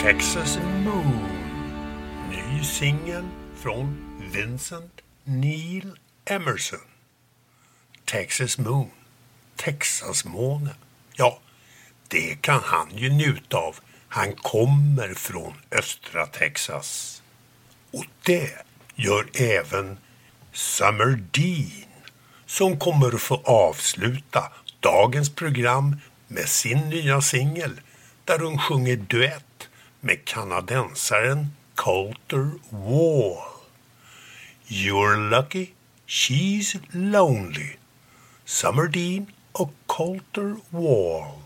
Texas Moon. Ny singel från Vincent Neil Emerson. Texas Moon. Texasmåne. Ja, det kan han ju njuta av. Han kommer från östra Texas. Och det gör även Summer Dean, som kommer att få avsluta dagens program med sin nya singel där hon sjunger duett med kanadensaren Colter Wall. You're lucky, she's lonely. Summer Dean och Colter Wall.